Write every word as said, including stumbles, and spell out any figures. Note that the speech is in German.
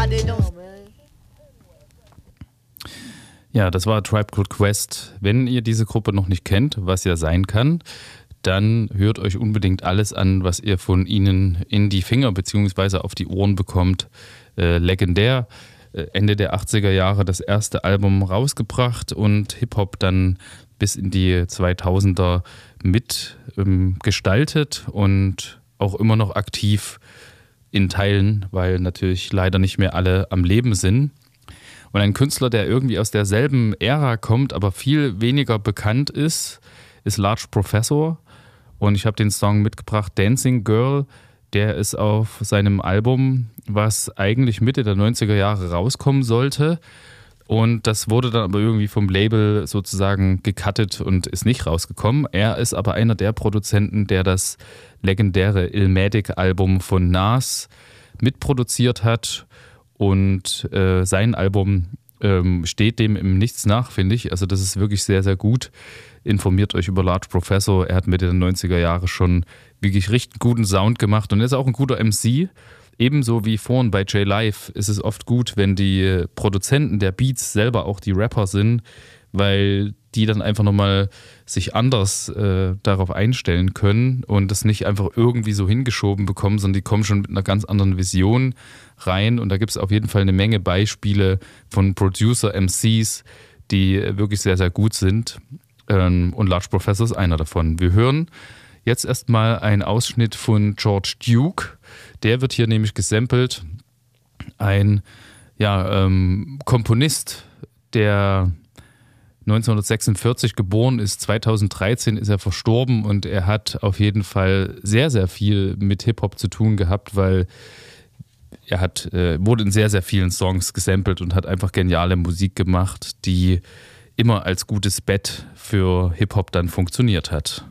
Ja, das war Tribe Called Quest. Wenn ihr diese Gruppe noch nicht kennt, was ja sein kann, dann hört euch unbedingt alles an, was ihr von ihnen in die Finger bzw. auf die Ohren bekommt. Äh, legendär. Äh, Ende der achtziger Jahre das erste Album rausgebracht und Hip-Hop dann bis in die zweitausender mit ähm, gestaltet und auch immer noch aktiv in Teilen, weil natürlich leider nicht mehr alle am Leben sind. Und ein Künstler, der irgendwie aus derselben Ära kommt, aber viel weniger bekannt ist, ist Large Professor. Und ich habe den Song mitgebracht, Dancing Girl. Der ist auf seinem Album, was eigentlich Mitte der neunziger Jahre rauskommen sollte. Und das wurde dann aber irgendwie vom Label sozusagen gecuttet und ist nicht rausgekommen. Er ist aber einer der Produzenten, der das legendäre Illmatic-Album von Nas mitproduziert hat. Und äh, sein Album ähm, steht dem im Nichts nach, finde ich. Also das ist wirklich sehr, sehr gut. Informiert euch über Large Professor. Er hat Mitte der neunziger Jahre schon wirklich richtig guten Sound gemacht und er ist auch ein guter M C. Ebenso wie vorhin bei J-Live ist es oft gut, wenn die Produzenten der Beats selber auch die Rapper sind, weil die dann einfach nochmal sich anders äh, darauf einstellen können und das nicht einfach irgendwie so hingeschoben bekommen, sondern die kommen schon mit einer ganz anderen Vision rein. Und da gibt es auf jeden Fall eine Menge Beispiele von Producer-M Cs, die wirklich sehr, sehr gut sind. Ähm, und Large Professor ist einer davon. Wir hören jetzt erstmal einen Ausschnitt von George Duke. Der wird hier nämlich gesampelt. Ein ja, ähm, Komponist, der neunzehnhundertsechsundvierzig geboren ist, zweitausenddreizehn ist er verstorben und er hat auf jeden Fall sehr, sehr viel mit Hip-Hop zu tun gehabt, weil er hat, äh, wurde in sehr, sehr vielen Songs gesampelt und hat einfach geniale Musik gemacht, die immer als gutes Bett für Hip-Hop dann funktioniert hat.